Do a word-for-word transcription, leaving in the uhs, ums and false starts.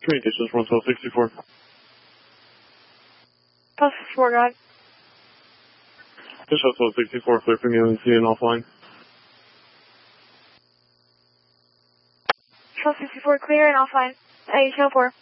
Communications one twelve sixty-four. twelve sixty-four, go ahead. Fish out twelve sixty-four, clear from U N C and offline. twelve sixty-four, clear and offline. At eight oh four.